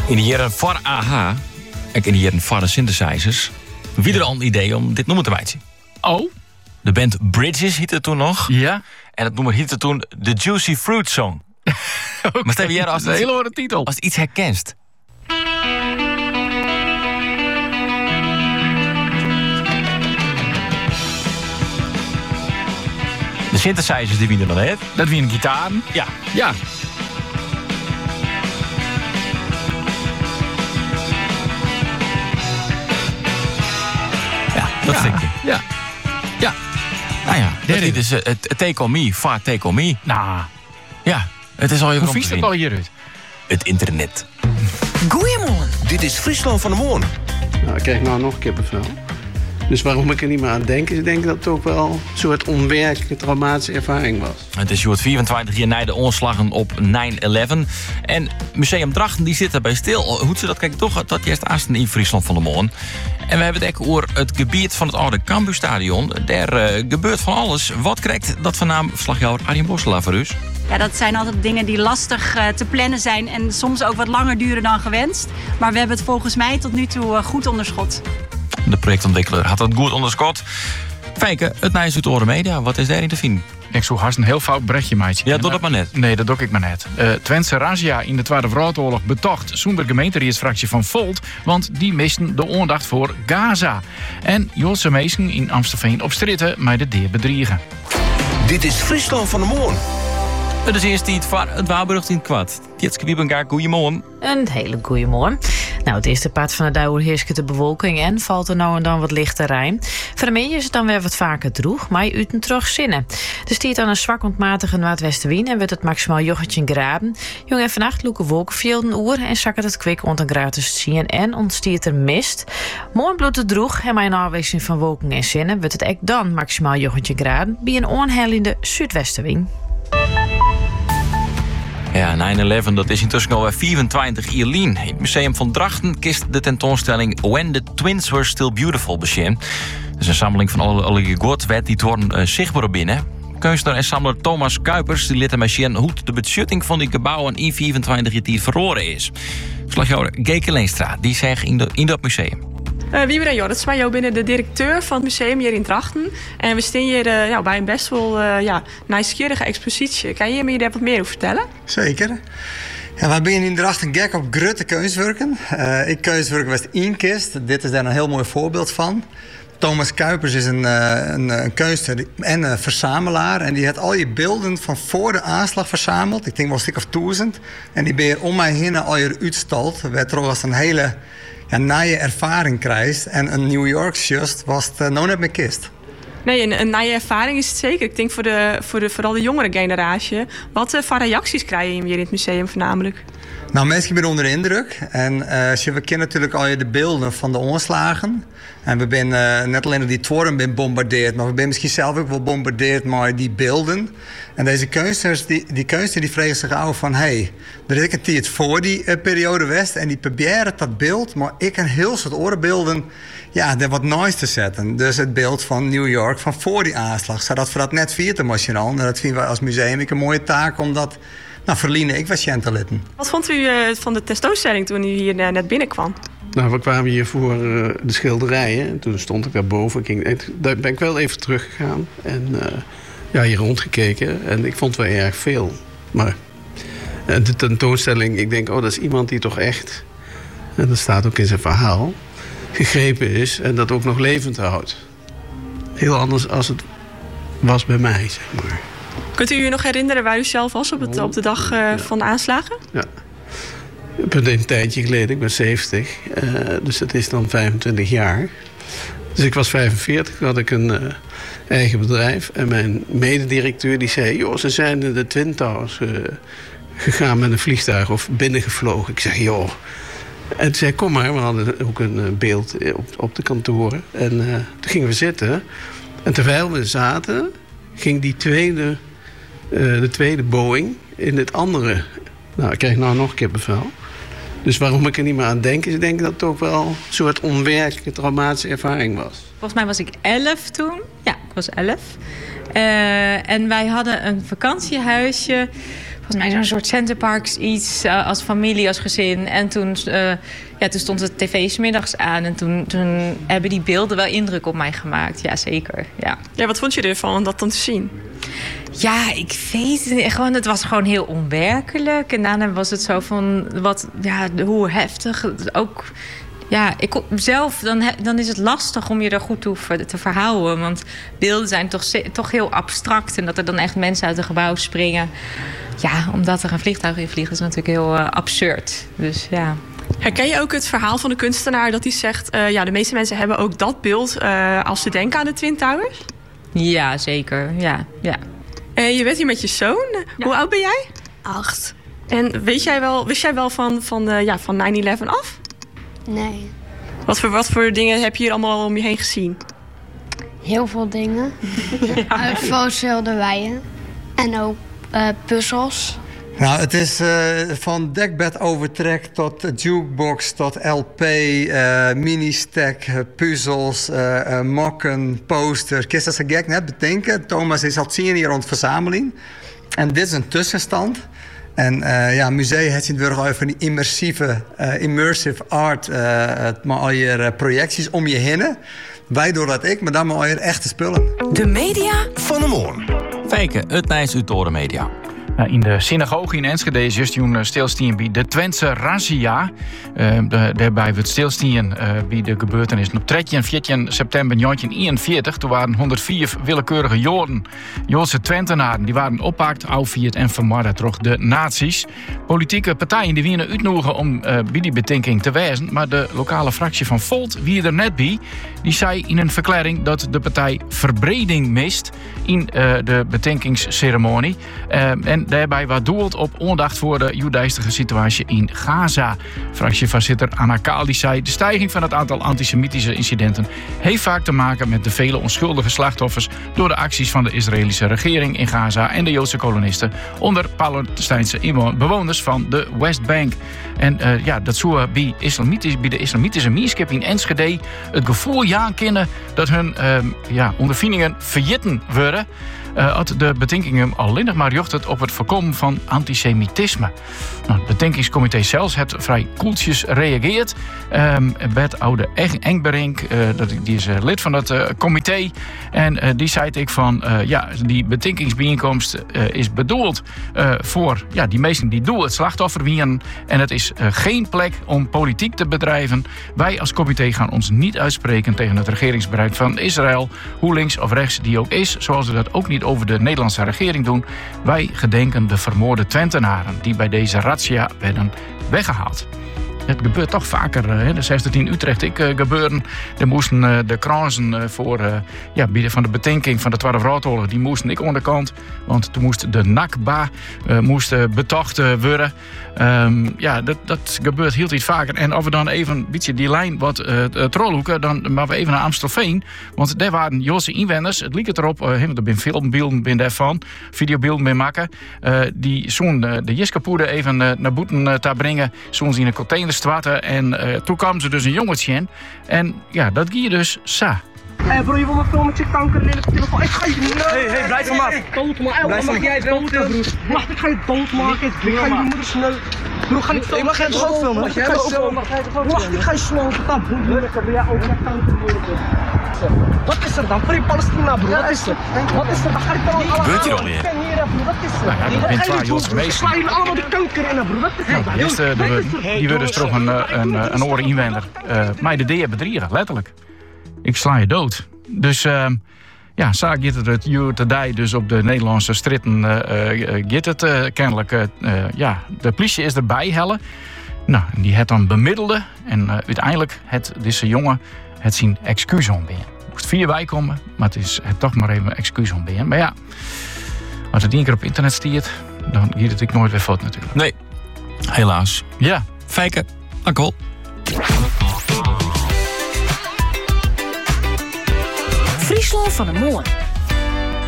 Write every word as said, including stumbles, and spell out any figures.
In de jaren voor A H en in de jaren voor de synthesizers... wie er al een idee om dit nummer te wijzen. Oh? De band Bridges hiette toen nog. Ja. En het nummer hiette toen The Juicy Fruit Song. Okay. Maar stel je als dat is een hele hoge titel. Als het iets herkenst. De synthesizers die winnen dan net. Dat wie een gitaar. Ja. Ja. Ja, dat ja. stukje. Ja. Ja. Nou ja, dat is is uh, het Take On Me, vaak Take On Me. Nou. Ja, het is al even Hoe vies dat al hieruit? Het internet. Goeiemorgen. Dit is Friesland van de Morgen. Nou, ik krijg nou nog kippenvel. Dus waarom ik er niet meer aan denk, is ik denk dat het ook wel een soort onwerkelijke traumatische ervaring was. Het is Joert vierentwintig jaar na de onslagen op nine eleven. En Museum Drachten die zit erbij stil. Hoe ze dat kijken toch tot eerst aasten in Friesland van de Morgen. En we hebben het ook over het gebied van het oude Campusstadion. Daar uh, gebeurt van alles. Wat krijgt dat van naam verslagjouwer Arjen Bosselaar voor u? Ja, dat zijn altijd dingen die lastig uh, te plannen zijn en soms ook wat langer duren dan gewenst. Maar we hebben het volgens mij tot nu toe uh, goed onderschot. De projectontwikkelaar had het goed onderschot. Fijke, het Nijs uit Oren Media. Wat is daarin te vinden? Ik zoek haast een heel fout berichtje, meidje. Ja, doe dat maar net. Nee, dat doe ik maar net. Uh, Twentse razzia in de Tweede Wereldoorlog betocht zonder gemeenteraadsfractie van Volt, want die misten de aandacht voor Gaza. En Joodse mensen in Amstelveen op stritten met de deer bedriegen. Dit is Friesland van de Morgen. Het is eerst tijd voor het Waarburg in het kwad. Tjitske Wiebengaard, goeiemorgen. Een hele goeie morgen. Nou, het eerste part van de dag heerst de bewolking en valt er nou en dan wat lichte rijn. Vanmiddag is het dan weer wat vaker droeg, maar u ten terug zinnen. Er stiert dan een zwak ontmatige noordwestenwind en wordt het maximaal joggetje graden. Jong en vannacht loeken wolkenvelden oer en zakken het kwik rond een graad tussen zien en ontstiert er mist. Morgen bloedt het droeg en bij een afwisseling van wolken en zinnen wordt het ook dan maximaal joggetje graden bij een onhellende zuidwestenwind. Ja, nine eleven, dat is intussen alweer vierentwintig jaar geleden. In het Museum van Drachten kist de tentoonstelling When the Twins Were Still Beautiful beschermd. Dat is een sammeling van alle, alle god werd die toren uh, zichtbaar binnen. Kunstenaar en samelaar Thomas Kuipers die liet hem zien hoe de beschutting van die gebouwen in vierentwintig jaar verloren is. Verslagjouwer Geke Leenstra, die zegt in, de, in dat museum. Uh, Wieber en Jorrit, wij binnen de directeur van het museum hier in Drachten. En we staan hier uh, ja, bij een best wel uh, ja, nieuwsgierige expositie. Kan je me daar wat meer over vertellen? Zeker. Ja, wij beginnen in Drachten gek op grote kunstwerken. Uh, ik kunstwerk was één kist. Dit is daar een heel mooi voorbeeld van. Thomas Kuipers is een, een, een kunstenaar en een verzamelaar. En die had al je beelden van voor de aanslag verzameld. Ik denk wel een stuk of duizend. En die ben je om mij heen al je uitstald. Werd er was een hele ja, naaie ervaring krijgt. En een New York just was het uh, nou net mijn kist. Nee, een, een naaie ervaring is het zeker. Ik denk voor, de, voor de, vooral de jongere generatie. Wat uh, voor reacties krijg je hier in het museum voornamelijk? Nou, mensen zijn onder de indruk. En uh, we kennen natuurlijk al je de beelden van de aanslagen. En we zijn uh, net alleen door die toren ben bombardeerd, maar we zijn misschien zelf ook wel bombardeerd met die beelden. En deze kunstenaars, die, die kunstenaars die vregen zich af van, hey, er is ik een tijd voor die uh, periode West en die proberen dat beeld, maar ik een heel soort orenbeelden, ja, er wat nice te zetten. Dus het beeld van New York van voor die aanslag, zodat we dat net vieren emotioneel. En dat vinden wij als museum een mooie taak om dat. Nou, Verline, ik was Jentelitten. Wat vond u uh, van de tentoonstelling toen u hier uh, net binnenkwam? Nou, we kwamen hier voor uh, de schilderijen. En toen stond ik daarboven. Ik ging, daar ben ik wel even teruggegaan. En uh, ja, hier rondgekeken. En ik vond wel erg veel. Maar uh, de tentoonstelling, ik denk, oh, dat is iemand die toch echt, en dat staat ook in zijn verhaal, gegrepen is en dat ook nog levend houdt. Heel anders als het was bij mij, zeg maar. Kunt u u nog herinneren waar u zelf was op, het, op de dag uh, ja. van de aanslagen? Ja. Ik ben een tijdje geleden, ik ben zeventig, uh, dus dat is dan vijfentwintig jaar. Dus ik was vijfenveertig, had ik een uh, eigen bedrijf. En mijn mededirecteur die zei, joh, ze zijn in de Twin Towers uh, gegaan met een vliegtuig of binnengevlogen. Ik zeg, joh. En toen zei, kom maar, we hadden ook een uh, beeld op, op de kantoren. En uh, toen gingen we zitten. En terwijl we zaten, ging die tweede, uh, de tweede Boeing in het andere. Nou, ik krijg nou nog kippenvel. Dus waarom ik er niet meer aan denk, is ik denk dat het ook wel een soort onwerkelijke traumatische ervaring was. Volgens mij was ik elf toen. Ja, ik was elf. Uh, en wij hadden een vakantiehuisje volgens mij zo'n soort Centerparks iets uh, als familie, als gezin. En toen, uh, ja, toen stond het tv 's middags aan. En toen, toen hebben die beelden wel indruk op mij gemaakt. Ja, zeker. Ja. Ja, wat vond je ervan om dat dan te zien? Ja, ik weet het niet. Gewoon, het was gewoon heel onwerkelijk. En daarna was het zo van, wat, ja, hoe heftig. Ook, ja, ik zelf, dan, dan is het lastig om je er goed toe te verhouden. Want beelden zijn toch, toch heel abstract. En dat er dan echt mensen uit een gebouw springen. Ja, omdat er een vliegtuig in vliegt, is natuurlijk heel uh, absurd. Dus ja. Herken je ook het verhaal van de kunstenaar dat hij zegt... Uh, ja, de meeste mensen hebben ook dat beeld uh, als ze denken aan de Twin Towers? Ja, zeker. Ja, ja. Uh, je bent hier met je zoon. Ja. Hoe oud ben jij? Acht. En weet jij wel, wist jij wel van, van, uh, ja, van nine eleven af? Nee. Wat voor, wat voor dingen heb je hier allemaal om je heen gezien? Heel veel dingen. Ja. Uh, Foto's wilden wij. En ook uh, puzzels. Nou, het is uh, van dekbedovertrek tot jukebox, tot L P, uh, mini-stack, uh, puzzels, uh, uh, mokken, posters. Kist dat ze gek net bedenken. Thomas is al tien jaar rond verzameling. En dit is een tussenstand. En uh, ja, museum heeft het weer over die immersieve, uh, immersive art, uh, maar al je projecties om je heen. Wij doen dat ik, maar dan maar al je echte spullen. De media van de morgen. Fijke, het Nijs uit Toren Media. In de synagoge in Enschede is juist een stilstaan bij de Twentse razzia. Uh, de, daarbij wordt stilstaan uh, bij de gebeurtenis op dertien en veertien september negentien eenenveertig. Toen waren honderdvier willekeurige Joden, Joodse Twentenaren, die waren oppakt, afvierd en vermoord door de nazi's. Politieke partijen die wienen uitnodigen om uh, bij die betinking te wijzen, maar de lokale fractie van Volt wie er net bij. Die zei in een verklaring dat de partij verbreding mist in uh, de betinkingsceremonie. Uh, en daarbij wat doelt op aandacht voor de joedeistige situatie in Gaza. Fractievoorzitter Anna Kaal die zei: de stijging van het aantal antisemitische incidenten heeft vaak te maken met de vele onschuldige slachtoffers door de acties van de Israëlische regering in Gaza en de Joodse kolonisten onder Palestijnse bewoners van de Westbank. En uh, ja, dat zou bij, islamitisch, bij de islamitische gemeenschap in Enschede het gevoel ja kennen dat hun uh, ja, ondervindingen verjitten worden. Uh, had de bedenkingen alleen nog maar jocht het op het voorkomen van antisemitisme. Nou, het bedenkingscomité zelfs heeft vrij koeltjes reageerd. Um, Bert Oude Engberink, uh, die is uh, lid van dat uh, comité. En uh, die zei ik van, uh, ja, die bedenkingsbijeenkomst uh, is bedoeld uh, voor ja, die mensen die doel het slachtoffer wieren. En het is uh, geen plek om politiek te bedrijven. Wij als comité gaan ons niet uitspreken tegen het regeringsbeleid van Israël, hoe links of rechts die ook is, zoals we dat ook niet over de Nederlandse regering doen. Wij gedenken de vermoorde Twentenaren die bij deze razzia werden weggehaald. Het gebeurt toch vaker. Hè. De zestien in Utrecht ik, uh, gebeuren. Er moesten uh, de kransen uh, voor, uh, ja, van de bedenking van de Tweede Wereldoorlog, die moesten ik onderkant. Want toen moest de Nakba uh, moest, uh, betocht uh, worden. Um, ja, dat, dat gebeurt heel iets vaker. En of we dan even een beetje die lijn wat uh, trolhoeken, dan maar we even naar Amstelveen. Want daar waren Joodse inwoners. Het liep erop, uh, er zijn filmbeelden ben daarvan, videobeelden ben maken. Uh, die zo'n uh, de jiskapoede even uh, naar boeten uh, te brengen. Zo'n in een container stwatten. En uh, toen kwam ze dus een jongetje in. En ja, dat ging je dus sa. Hé hey bro, je wil me filmen met je kanker in de telefoon. Ik ga je niet. Hé, hé, blijf van af. Dood man. Blijf mag jij dood, broer. Wacht, ik ga je doodmaken. Ik ga je moeder snel. Bro, ga ik filmen? Mag jij toch ook filmen? Ik ga je filmen. Wacht, ik ga je slopen. Broer, ik heb jou ook je kanker worden. Wat is er dan? Free Palestina, bro. Wat is er? Wat is er? Dan ga ik dan allemaal. Gebeurt hier alweer? Wat is er? Nou ja, dat bent twee Joodse meesters. Sla je allemaal de kanker in, bro. Wat is er? Nou, is de, de, die worden dus toch een, een, een oren inwender. Uh, maar de D bedriegen, letterlijk. Ik sla je dood. Dus uh, ja, zag je het hier today dus op de Nederlandse stritten uh, uh, het uh, kennelijk. Uh, uh, ja, de politie is erbij hellen. Nou, die het dan bemiddelde. En uh, uiteindelijk het deze jongen het zijn excuus ontbieden. Moest vier bij komen, maar het is het toch maar even een excuus ontbieden. Maar ja, als het één keer op internet stiert, dan gaat het ik nooit weer fout natuurlijk. Nee, helaas. Ja. Fijke, dank wel. Friesland van de Moon.